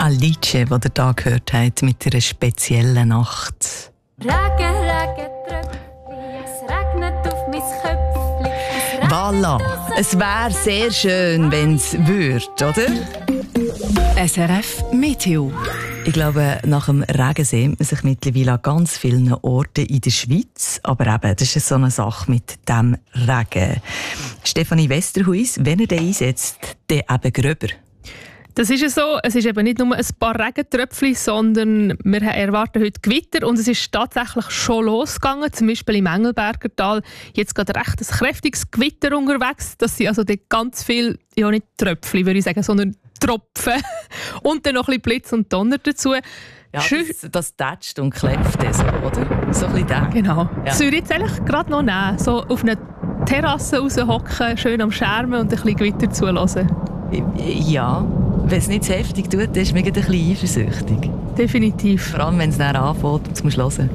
Alice, die ihr da gehört habt, mit einer speziellen Nacht. Regen, Regen, Tröpfchen, es regnet auf mein Köpfchen. Voilà, es wäre sehr schön, wenn es würde, oder? SRF Meteo. Ich glaube, nach dem Regen sehen man sich mittlerweile an ganz vielen Orten in der Schweiz. Aber eben, das ist so eine Sache mit dem Regen. Stefanie Westerhuis, wenn er den einsetzt, dann eben gröber. Das ist ja so. Es ist eben nicht nur ein paar Regentröpfchen, sondern wir erwarten heute Gewitter. Und es ist tatsächlich schon losgegangen, zum Beispiel im Engelberger Tal. Jetzt gerade recht ein kräftiges Gewitter unterwegs. Das sind also ganz viele, ja nicht Tröpfchen, würde ich sagen, sondern Tropfen. Und dann noch ein bisschen Blitz und Donner dazu. Ja, das tätscht und klebt so, oder? So ein bisschen das. Genau. Ja. Das würde ich jetzt eigentlich gerade noch nehmen. So auf einer Terrasse raushocken, schön am Schermen und ein bisschen Gewitter zulassen. Ja, wenn es nicht zu heftig tut, dann ist man ein bisschen eifersüchtig. Definitiv. Vor allem, wenn es dann anfängt und du musst hören.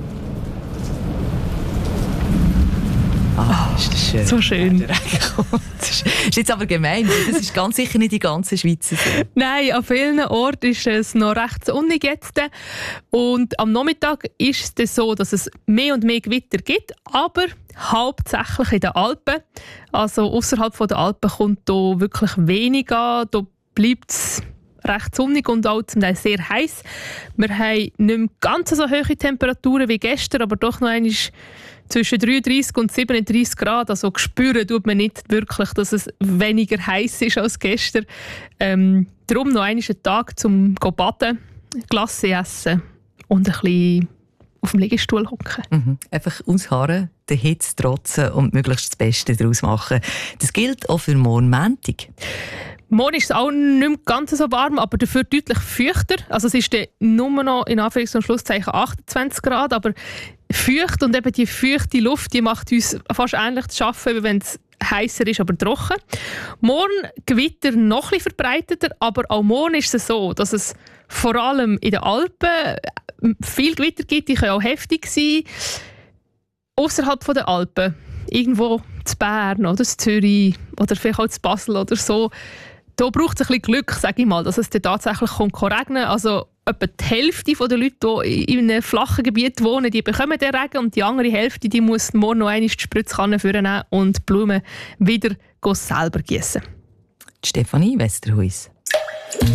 Ist das schön. So schön. Das ist jetzt aber gemein, das ist ganz sicher nicht die ganze Schweiz so. Nein, an vielen Orten ist es noch recht sonnig jetzt. Und am Nachmittag ist es dann so, dass es mehr und mehr Gewitter gibt, aber hauptsächlich in den Alpen. Also außerhalb der Alpen kommt da wirklich wenig an. Da bleibt es recht sonnig und auch zum Teil sehr heiß. Wir haben nicht mehr ganz so hohe Temperaturen wie gestern, aber doch noch einmal zwischen 33 und 37 Grad. Also spüren tut man nicht wirklich, dass es weniger heiß ist als gestern. Darum noch einen Tag zum baden, Glasse essen und ein bisschen auf dem Liegestuhl hocken. Einfach ausharren, der Hitze trotzen und möglichst das Beste daraus machen. Das gilt auch für morgen Montag. Morgen ist es auch nicht mehr ganz so warm, aber dafür deutlich feuchter. Also es ist dann nur noch in Anführungs- und Schlusszeichen 28 Grad, aber feucht und eben die feuchte Luft, die macht uns fast ähnlich zu arbeiten, wie wenn es heißer ist, aber trocken. Morgen Gewitter noch ein bisschen verbreiteter, aber auch morgen ist es so, dass es vor allem in den Alpen viel Gewitter gibt, die können auch heftig sein. Außerhalb der Alpen, irgendwo zu Bern oder zu Zürich oder vielleicht auch zu Basel oder so, da braucht es ein bisschen Glück, sage ich mal, dass es dann tatsächlich regnen. Also etwa die Hälfte der Leute, die in einem flachen Gebiet wohnen, die bekommen den Regen und die andere Hälfte, die muss morgen noch einmal die Spritzkanne vornehmen und die Blumen wieder selber gießen. Stefanie Westerhuis.